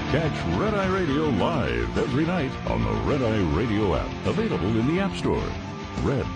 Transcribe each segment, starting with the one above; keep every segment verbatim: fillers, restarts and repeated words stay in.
Catch Red Eye Radio live every night on the Red Eye Radio app, available in the App Store. Red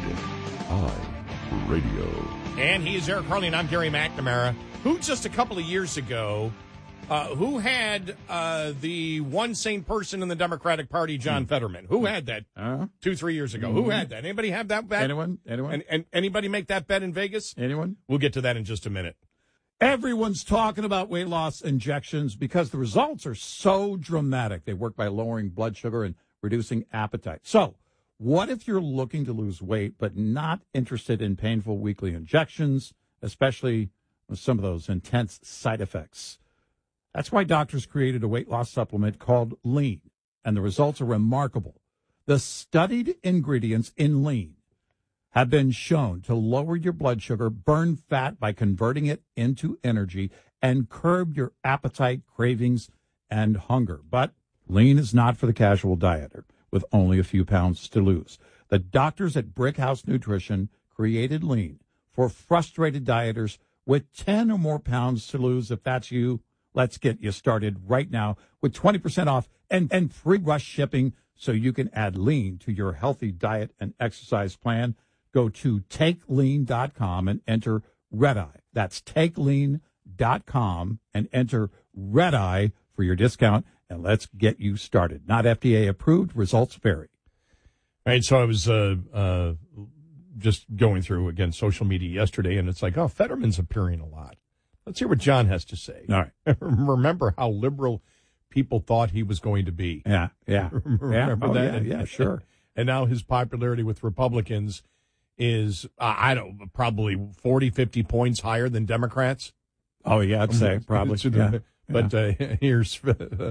Eye Radio. And he is Eric Harley, and I'm Gary McNamara, who just a couple of years ago, uh, who had uh, the one sane person in the Democratic Party, John mm. Fetterman. Who had that uh-huh. two, three years ago? Mm-hmm. Who had that? Anybody have that bet? Anyone? Anyone? And, and anybody make that bet in Vegas? Anyone? We'll get to that in just a minute. Everyone's talking about weight loss injections because the results are so dramatic. They work by lowering blood sugar and reducing appetite. So, what if you're looking to lose weight but not interested in painful weekly injections, especially with some of those intense side effects? That's why doctors created a weight loss supplement called Lean, and the results are remarkable. The studied ingredients in Lean have been shown to lower your blood sugar, burn fat by converting it into energy, and curb your appetite, cravings, and hunger. But Lean is not for the casual dieter with only a few pounds to lose. The doctors at Brickhouse Nutrition created Lean for frustrated dieters with ten or more pounds to lose. If that's you, let's get you started right now with twenty percent off and, and free rush shipping so you can add Lean to your healthy diet and exercise plan. Go to take lean dot com and enter Red Eye. That's take lean dot com and enter Red Eye for your discount, and let's get you started. Not F D A approved. Results vary. All right, so I was uh, uh, just going through, again, social media yesterday, and it's like, oh, Fetterman's appearing a lot. Let's hear what John has to say. All right. Remember how liberal people thought he was going to be. Yeah, yeah. Remember yeah. Oh, that? Yeah, yeah, sure. And now his popularity with Republicans is, uh, I don't know, probably forty, fifty points higher than Democrats. Oh, yeah, I'd say probably. Yeah, but yeah. Uh, here's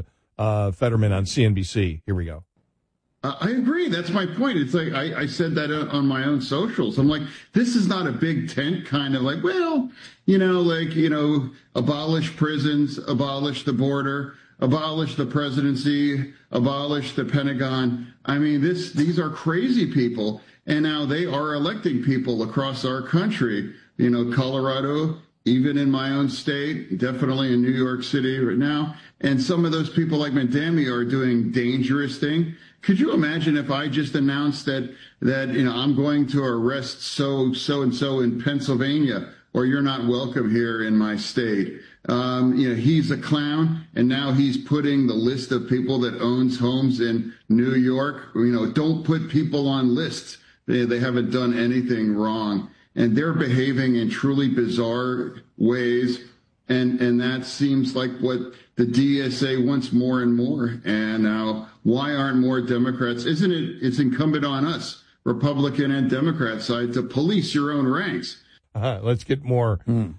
uh, Fetterman on C N B C. Here we go. Uh, I agree. That's my point. It's like I, I said that on my own socials. I'm like, this is not a big tent kind of like, well, you know, like, you know, abolish prisons, abolish the border, abolish the presidency, abolish the Pentagon. I mean, this these are crazy people. And now they are electing people across our country, you know, Colorado, even in my own state, definitely in New York City right now. And some of those people like Mandami are doing dangerous things. Could you imagine if I just announced that, that, you know, I'm going to arrest so, so and so in Pennsylvania, or you're not welcome here in my state? Um, you know, he's a clown, and now he's putting the list of people that owns homes in New York. You know, don't put people on lists. They, they haven't done anything wrong, and they're behaving in truly bizarre ways. And, and that seems like what the D S A wants more and more. And now, why aren't more Democrats? Isn't it, it's incumbent on us, Republican and Democrat side, to police your own ranks. Uh-huh. Let's get more mm.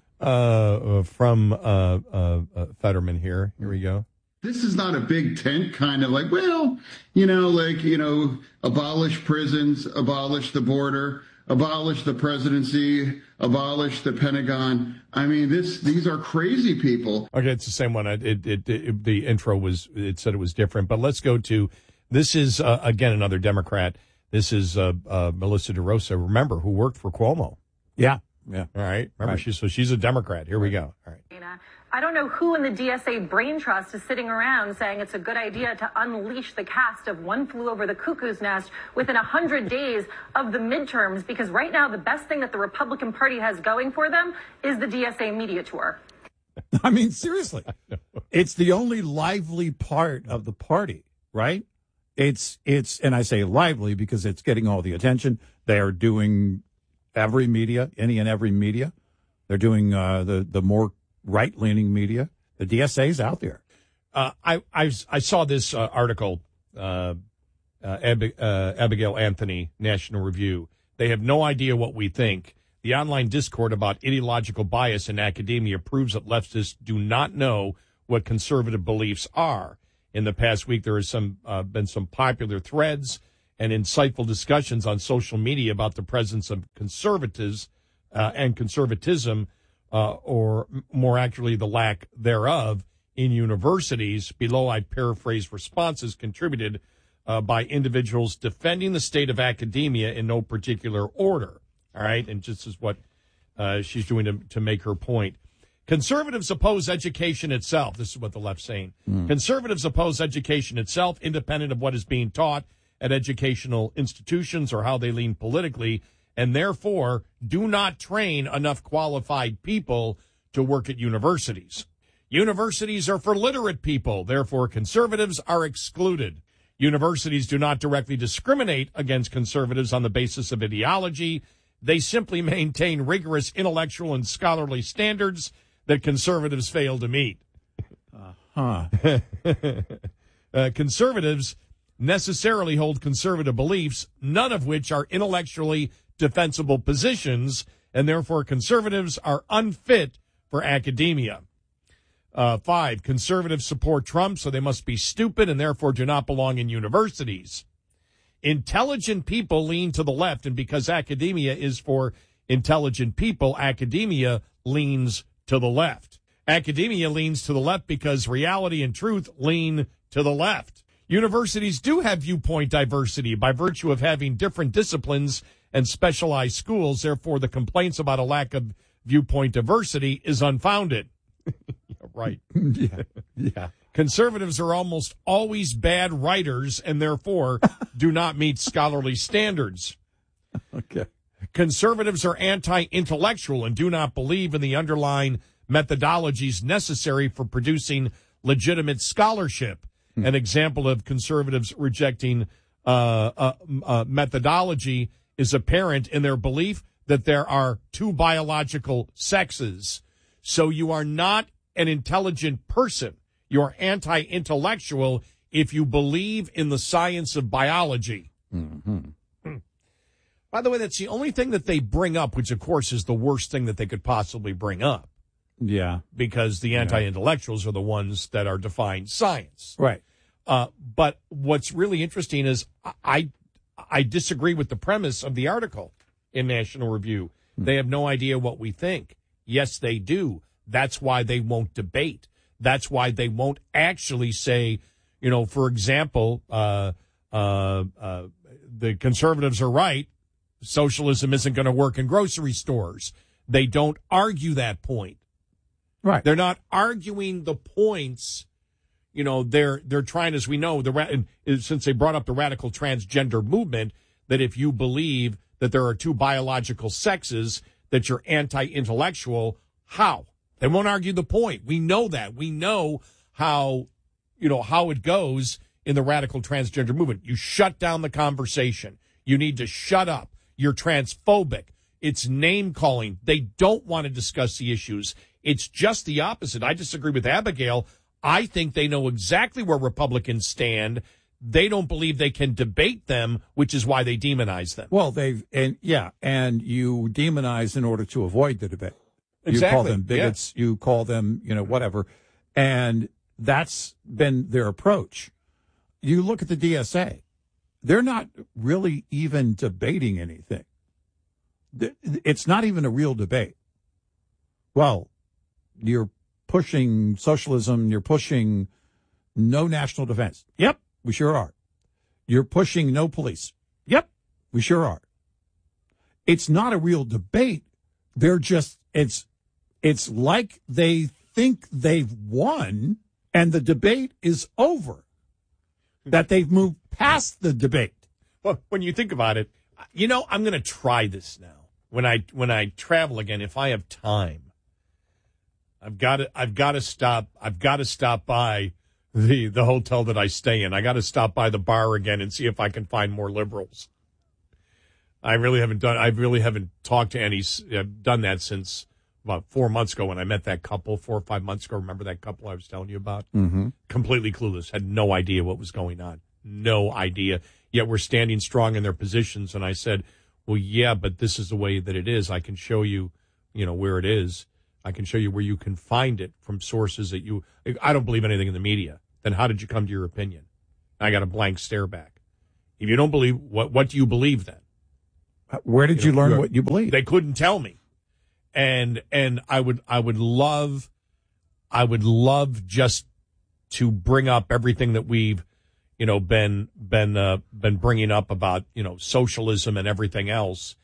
uh, from uh, uh, uh, Fetterman here. Here we go. This is not a big tent kind of like, well, you know, like, you know, abolish prisons, abolish the border, abolish the presidency, abolish the Pentagon. I mean, this these are crazy people. Okay, it's the same one. It, it, it, it the intro was, it said it was different. But let's go to, this is, uh, again, another Democrat. This is uh, uh, Melissa DeRosa, remember, who worked for Cuomo. Yeah. Yeah. All right. Remember, right. She's, so she's a Democrat. Here we go. All right. I don't know who in the D S A brain trust is sitting around saying it's a good idea to unleash the cast of One Flew Over the Cuckoo's Nest within one hundred days of the midterms, because right now the best thing that the Republican Party has going for them is the D S A media tour. I mean, seriously, it's the only lively part of the party, right? It's, it's, and I say lively because it's getting all the attention. They are doing every media, any and every media. They're doing uh, the, the more right-leaning media. The D S A's out there. Uh, I, I I saw this uh, article, uh, uh, Ab- uh, Abigail Anthony, National Review. They have no idea what we think. The online discord about ideological bias in academia proves that leftists do not know what conservative beliefs are. In the past week, there has some uh, been some popular threads and insightful discussions on social media about the presence of conservatives uh, and conservatism, uh, or more accurately, the lack thereof, in universities. Below, I paraphrase responses contributed uh, by individuals defending the state of academia in no particular order. All right, and just as what uh, she's doing to, to make her point. Conservatives oppose education itself. This is what the left's saying. Mm. Conservatives oppose education itself, independent of what is being taught at educational institutions or how they lean politically, and therefore do not train enough qualified people to work at universities. Universities are for literate people. Therefore, conservatives are excluded. Universities do not directly discriminate against conservatives on the basis of ideology. They simply maintain rigorous intellectual and scholarly standards that conservatives fail to meet. Uh-huh. uh, conservatives necessarily hold conservative beliefs, none of which are intellectually defensible positions, and therefore conservatives are unfit for academia. Uh, five, conservatives support Trump, so they must be stupid and therefore do not belong in universities. Intelligent people lean to the left, and because academia is for intelligent people, academia leans to the left. Academia leans to the left because reality and truth lean to the left. Universities do have viewpoint diversity by virtue of having different disciplines and specialized schools. Therefore, the complaints about a lack of viewpoint diversity is unfounded. Right. Yeah. Yeah. Conservatives are almost always bad writers and therefore do not meet scholarly standards. Okay. Conservatives are anti-intellectual and do not believe in the underlying methodologies necessary for producing legitimate scholarship. Hmm. An example of conservatives rejecting uh, uh, uh, methodology is apparent in their belief that there are two biological sexes. So you are not an intelligent person. You're anti-intellectual if you believe in the science of biology. Mm-hmm. By the way, that's the only thing that they bring up, which, of course, is the worst thing that they could possibly bring up. Yeah. Because the anti-intellectuals are the ones that are defying science. Right. Uh, but what's really interesting is I, I disagree with the premise of the article in National Review. Hmm. They have no idea what we think. Yes, they do. That's why they won't debate. That's why they won't actually say, you know, for example, uh, uh, uh, the conservatives are right. Socialism isn't going to work in grocery stores. They don't argue that point. Right. They're not arguing the points. You know, they're they're trying, as we know, the and since they brought up the radical transgender movement, that if you believe that there are two biological sexes, that you're anti-intellectual. How? They won't argue the point. We know that. We know how, you know, how it goes in the radical transgender movement. You shut down the conversation. You need to shut up. You're transphobic. It's name calling. They don't want to discuss the issues. It's just the opposite. I disagree with Abigail. I think they know exactly where Republicans stand. They don't believe they can debate them, which is why they demonize them. Well, they've, and yeah, and you demonize in order to avoid the debate. Exactly. You call them bigots, yeah. You call them, you know, whatever. And that's been their approach. You look at the D S A. They're not really even debating anything. It's not even a real debate. Well, you're pushing socialism. You're pushing no national defense. Yep, we sure are. You're pushing no police. Yep, we sure are. It's not a real debate. They're just, it's, it's like they think they've won and the debate is over, that they've moved past the debate. Well, when you think about it, you know, I'm going to try this now. When I, when I travel again, if I have time, I've got to, I've got to stop, I've got to stop by the, the hotel that I stay in. I got to stop by the bar again and see if I can find more liberals. I really haven't done, I really haven't talked to any, I've done that since about four months ago when I met that couple, four or five months ago. Remember that couple I was telling you about? Mm-hmm. Completely clueless, had no idea what was going on. No idea. Yet we're standing strong in their positions. And I said, well, yeah, but this is the way that it is. I can show you, you know, where it is. I can show you where you can find it from sources that you, I don't believe anything in the media. Then how did you come to your opinion? I got a blank stare back. If you don't believe, what, what do you believe then? Where did you, you know, learn what you believe? They couldn't tell me. And, and I would, I would love, I would love just to bring up everything that we've, you know, been, been, uh, been bringing up about, you know, socialism and everything else.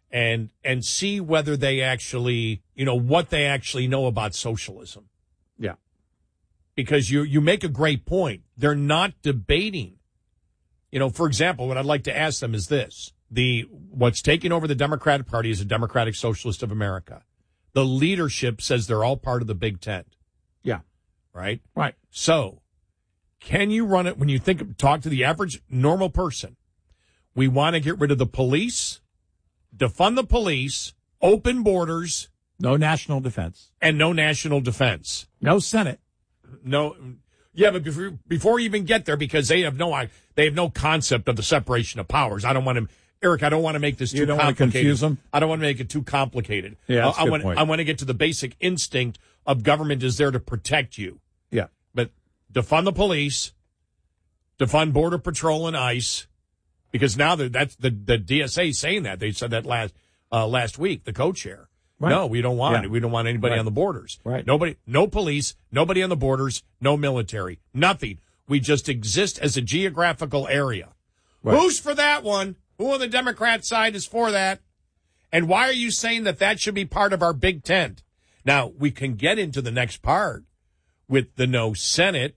and and see whether they actually, you know, what they actually know about socialism. Yeah. Because you you make a great point. They're not debating. You know, for example, what I'd like to ask them is this. The what's taking over the Democratic Party is the Democratic Socialist of America. The leadership says they're all part of the Big Tent. Yeah. Right? Right. So, can you run it when you think talk to the average normal person? We want to get rid of the police, defund the police, open borders, no national defense, and no national defense. no Senate. No, yeah, but before, before you even get there, because they have no they have no concept of the separation of powers. I don't want to, Eric. I don't want to make this too You don't want to complicated. confuse them? I don't want to make it too complicated. Yeah, that's I, a good want point. I want to get to the basic instinct of government is there to protect you. Yeah. But defund the police, defund Border Patrol and ICE, because now that that's the the D S A saying that. They said that last uh, last week. The co-chair. Right. No, we don't want Yeah. it. We don't want anybody Right. on the borders. Right. Nobody, no police, nobody on the borders, no military, nothing. We just exist as a geographical area. Right. Who's for that one? Who on the Democrat side is for that? And why are you saying that that should be part of our big tent? Now, we can get into the next part with the no Senate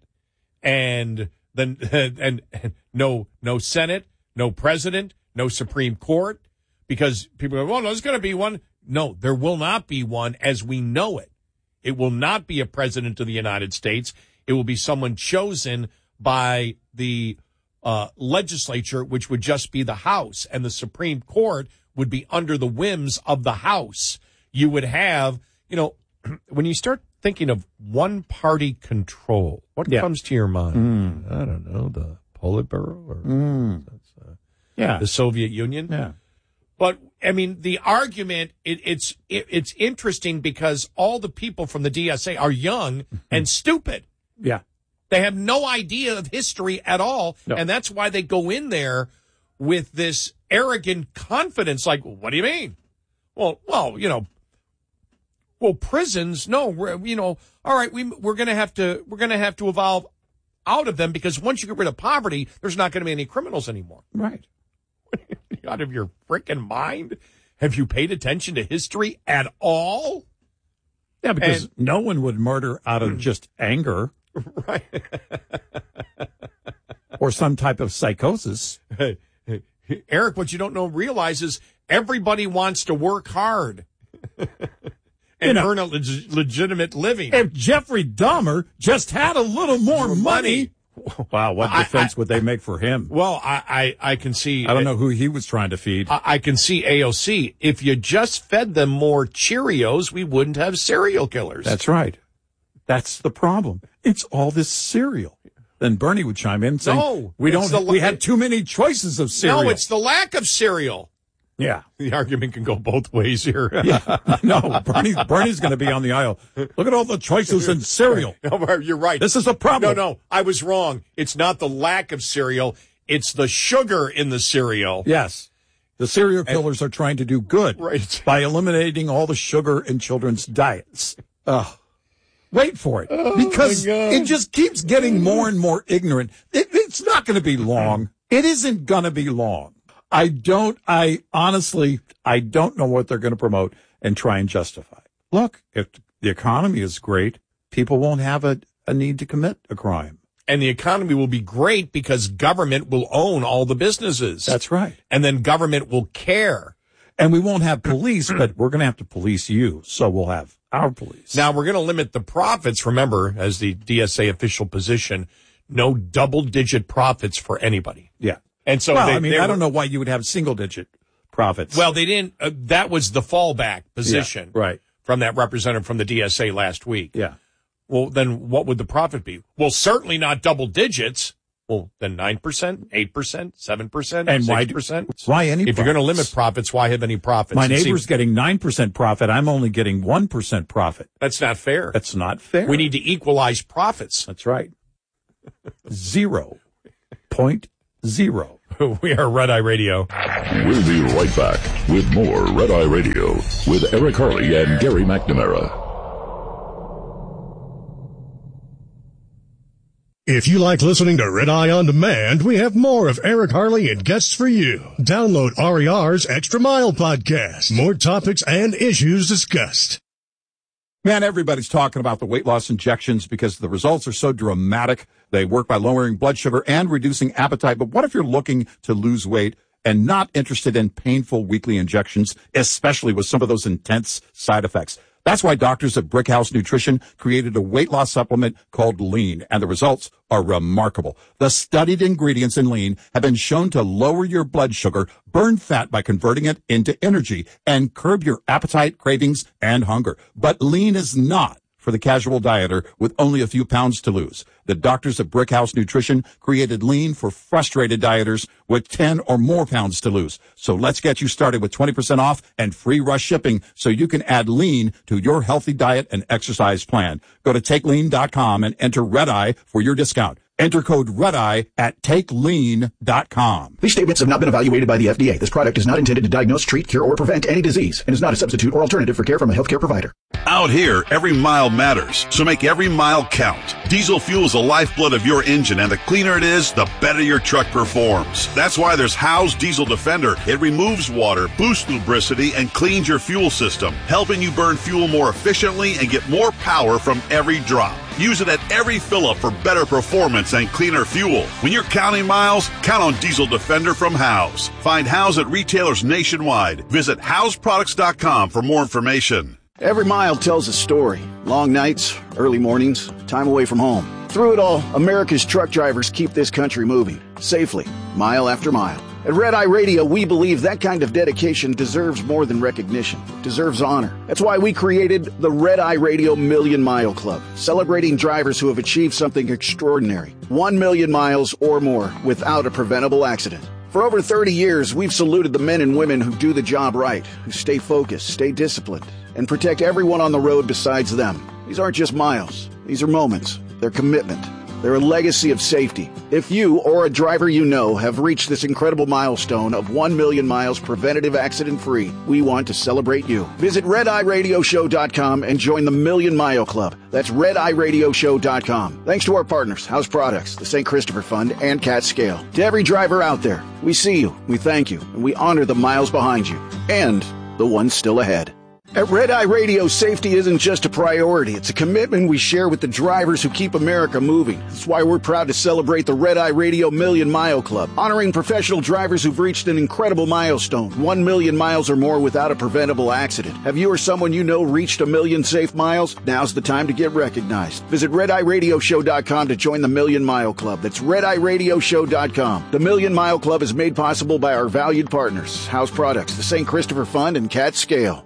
and the and, and no no Senate, no president, no Supreme Court, because people go, well, there's going to be one. No, there will not be one as we know it. It will not be a president of the United States. It will be someone chosen by the uh, legislature, which would just be the House, and the Supreme Court would be under the whims of the House. You would have, you know, when you start thinking of one-party control, what Yeah. comes to your mind? Mm. I don't know, the Politburo or Mm. that's, uh, Yeah. the Soviet Union? Yeah. But I mean, the argument it, it's it, it's interesting because all the people from the D S A are young and stupid. Yeah. They have no idea of history at all, No. and that's why they go in there with this arrogant confidence. Like, what do you mean? Well, well, you know, well, prisons. No, we're, you know, all right, we we're gonna have to we're gonna have to evolve out of them because once you get rid of poverty, there's not going to be any criminals anymore. Right. Out of your freaking mind? Have you paid attention to history at all? Yeah, because And- no one would murder out of just anger Right. or some type of psychosis. Eric, what you don't know realize is everybody wants to work hard and You know, earn a leg- legitimate living. If Jeffrey Dahmer just had a little more More money. Wow, what I- defense I- would they make for him? Well, I, I, I can see. I don't know who he was trying to feed. I, I can see A O C. If you just fed them more Cheerios, we wouldn't have serial killers. That's right. That's the problem. It's all this cereal. Then Bernie would chime in saying, No, we it's don't, the- we had too many choices of cereal. no, it's the lack of cereal. yeah. The argument can go both ways here. Yeah. No, Bernie, Bernie's going to be on the aisle. Look at all the choices in cereal. No, you're right. This is a problem. No, no, I was wrong. It's not the lack of cereal. It's the sugar in the cereal. Yes. The serial killers are trying to do good Right. by eliminating all the sugar in children's diets. Ugh. Wait for it. Because it just keeps getting more and more ignorant. It, it's not going to be long. It isn't going to be long. I don't, I honestly, I don't know what they're going to promote and try and justify. Look, if the economy is great, people won't have a, a need to commit a crime. And the economy will be great because government will own all the businesses. That's right. And then government will care. And we won't have police, but we're going to have to police you. So we'll have our police. Now, we're going to limit the profits. Remember, as the D S A official position, no double-digit profits for anybody. Yeah. And so well, they, I mean, they I were- don't know why you would have single-digit profits. Well, they didn't. Uh, that was the fallback position Yeah, right. from that representative from the D S A last week. Yeah. Well, then what would the profit be? Well, certainly not double digits. Well, then nine percent, eight percent, seven percent, And why six do- percent. why any If you're going to profits? limit profits, why have any profits? My It neighbor's seems- getting nine percent profit. I'm only getting one percent profit. That's not fair. That's not fair. We need to equalize profits. That's right. Zero point zero. We are Red Eye Radio. We'll be right back with more Red Eye Radio with Eric Harley and Gary McNamara. If you like listening to Red Eye On Demand, we have more of Eric Harley and guests for you. Download R E R's Extra Mile podcast. More topics and issues discussed. Man, everybody's talking about the weight loss injections because the results are so dramatic. They work by lowering blood sugar and reducing appetite. But what if you're looking to lose weight and not interested in painful weekly injections, especially with some of those intense side effects? That's why doctors at Brickhouse Nutrition created a weight loss supplement called Lean, and the results are remarkable. The studied ingredients in Lean have been shown to lower your blood sugar, burn fat by converting it into energy, and curb your appetite, cravings, and hunger. But Lean is not for the casual dieter with only a few pounds to lose. The doctors at Brickhouse Nutrition created Lean for frustrated dieters with ten or more pounds to lose. So let's get you started with twenty percent off and free rush shipping so you can add Lean to your healthy diet and exercise plan. Go to take lean dot com and enter Red Eye for your discount. Enter code REDEYE at take lean dot com. These statements have not been evaluated by the F D A. This product is not intended to diagnose, treat, cure, or prevent any disease and is not a substitute or alternative for care from a healthcare provider. Out here, every mile matters, so make every mile count. Diesel fuel is the lifeblood of your engine, and the cleaner it is, the better your truck performs. That's why there's Howe's Diesel Defender. It removes water, boosts lubricity, and cleans your fuel system, helping you burn fuel more efficiently and get more power from every drop. Use it at every fill-up for better performance and cleaner fuel. When you're counting miles, count on Diesel Defender from Howe's. Find Howe's at retailers nationwide. Visit Howes Products dot com for more information. Every mile tells a story. Long nights, early mornings, time away from home. Through it all, America's truck drivers keep this country moving, safely, mile after mile. At Red Eye Radio, we believe that kind of dedication deserves more than recognition. It deserves honor. That's why we created the Red Eye Radio Million Mile Club, celebrating drivers who have achieved something extraordinary. One million miles or more without a preventable accident. For over thirty years, we've saluted the men and women who do the job right, who stay focused, stay disciplined, and protect everyone on the road besides them. These aren't just miles. These are moments. They're commitment. They're a legacy of safety. If you or a driver you know have reached this incredible milestone of one million miles preventative accident-free, we want to celebrate you. Visit red eye radio show dot com and join the Million Mile Club. That's red eye radio show dot com. Thanks to our partners, House Products, the Saint Christopher Fund, and Cat Scale. To every driver out there, we see you, we thank you, and we honor the miles behind you and the ones still ahead. At Red Eye Radio, safety isn't just a priority. It's a commitment we share with the drivers who keep America moving. That's why we're proud to celebrate the Red Eye Radio Million Mile Club, honoring professional drivers who've reached an incredible milestone, one million miles or more without a preventable accident. Have you or someone you know reached a million safe miles? Now's the time to get recognized. Visit red eye radio show dot com to join the Million Mile Club. That's red eye radio show dot com. The Million Mile Club is made possible by our valued partners, House Products, the Saint Christopher Fund, and Cat Scale.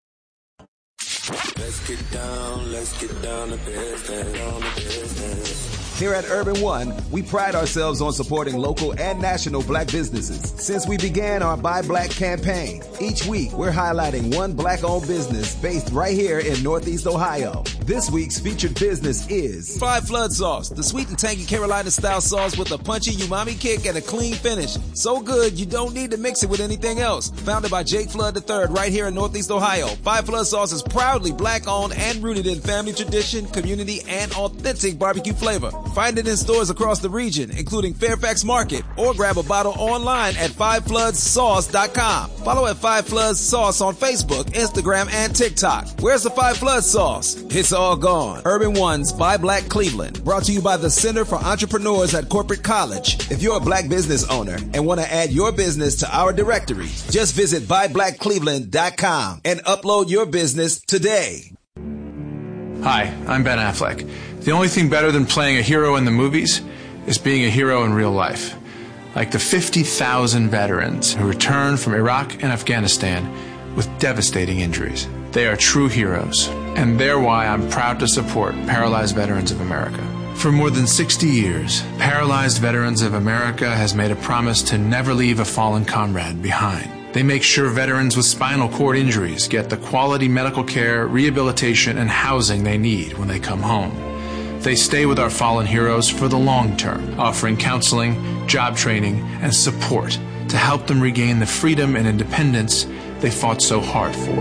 Let's get down, let's get down to business, down to business. Here at Urban One, we pride ourselves on supporting local and national black businesses. Since we began our Buy Black campaign, each week we're highlighting one black-owned business based right here in Northeast Ohio. This week's featured business is Five Flood Sauce, the sweet and tangy Carolina-style sauce with a punchy umami kick and a clean finish. So good, you don't need to mix it with anything else. Founded by Jake Flood the third right here in Northeast Ohio, Five Flood Sauce is proudly black-owned and rooted in family tradition, community, and authentic barbecue flavor. Find it in stores across the region, including Fairfax Market, or grab a bottle online at five floods sauce dot com. Follow at Five Floods Sauce on Facebook, Instagram, and TikTok. Where's the Five Floods Sauce? It's all gone. Urban One's Buy Black Cleveland, brought to you by the Center for Entrepreneurs at Corporate College. If you're a black business owner and want to add your business to our directory, just visit buy black cleveland dot com and upload your business today. Hi, I'm Ben Affleck. The only thing better than playing a hero in the movies is being a hero in real life. Like the fifty thousand veterans who returned from Iraq and Afghanistan with devastating injuries. They are true heroes, and they're why I'm proud to support Paralyzed Veterans of America. For more than sixty years, Paralyzed Veterans of America has made a promise to never leave a fallen comrade behind. They make sure veterans with spinal cord injuries get the quality medical care, rehabilitation, and housing they need when they come home. They stay with our fallen heroes for the long term, offering counseling, job training, and support to help them regain the freedom and independence they fought so hard for.